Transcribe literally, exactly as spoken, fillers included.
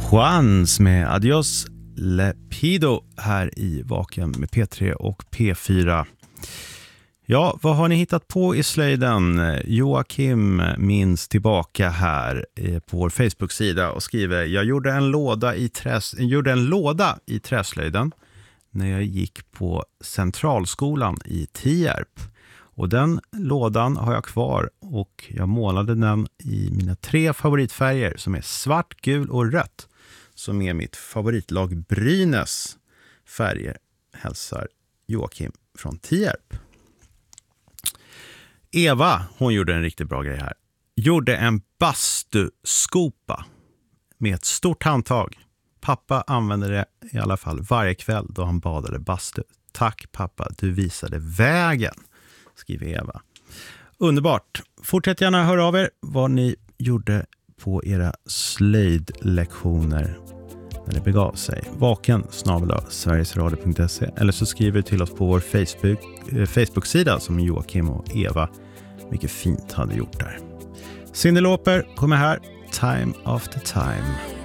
Juans med Adios Lepido här i Vaken med P tre och P fyra. Ja, vad har ni hittat på i slöjden? Joakim minns tillbaka här på vår Facebook-sida och skriver: Jag gjorde en låda i, träs, gjorde en låda i träslöjden när jag gick på Centralskolan i Tierp. Och den lådan har jag kvar och jag målade den i mina tre favoritfärger som är svart, gul och rött. Som är mitt favoritlag Brynäs färger, hälsar Joakim från Tierp. Eva, hon gjorde en riktigt bra grej här. Gjorde en bastuskopa med ett stort handtag. Pappa använde det i alla fall varje kväll då han badade bastu. Tack pappa, du visade vägen, skriver Eva. Underbart. Fortsätt gärna höra av er vad ni gjorde på era slöjdlektioner när det begav sig. Vaken snabel-a sverigesradio punkt se eller så skriver till oss på vår Facebook, eh, Facebook-sida som Joakim och Eva mycket fint hade gjort där. Cyndi Lauper kommer här, Time After Time.